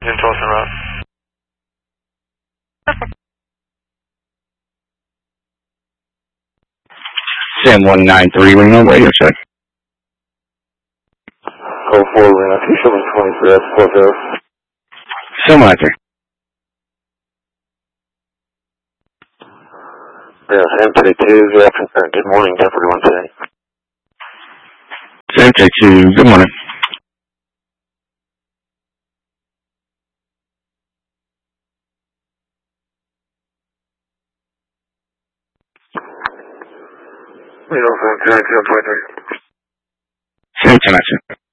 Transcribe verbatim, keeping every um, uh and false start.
Tulsa route. Sam one nine three, Reno radio check. Go forward, Reno two seven twenty-three, that's four zero. Sam one nine three. Yeah, Sam thirty-two, good afternoon, good morning to everyone today. Sam thirty-two, good morning. Reno Sam two nine two twenty-three. Sam two nine two.